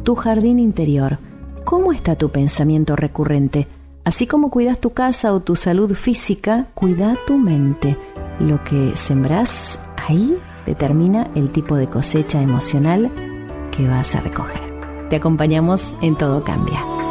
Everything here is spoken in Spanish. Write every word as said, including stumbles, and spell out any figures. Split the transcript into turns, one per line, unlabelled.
tu jardín interior. ¿Cómo está tu pensamiento recurrente? Así como cuidas tu casa o tu salud física, cuida tu mente. Lo que sembrás ahí determina el tipo de cosecha emocional que vas a recoger. Te acompañamos en Todo Cambia.